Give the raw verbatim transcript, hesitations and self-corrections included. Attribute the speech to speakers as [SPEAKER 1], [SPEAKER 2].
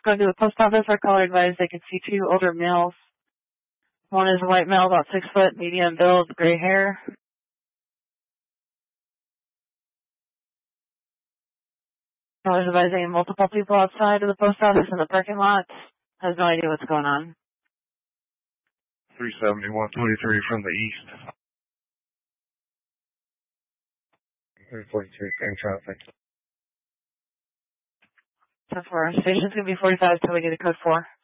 [SPEAKER 1] going to the post office. Our caller advised they could see two older males. One is a white male, about six foot, medium build, gray hair. Caller's advising multiple people outside of the post office in the parking lot. Has no idea what's going on.
[SPEAKER 2] three seventy-one twenty-three from the east. three forty-two, same traffic.
[SPEAKER 1] ten four. Station's going to be forty-five till we get a code four.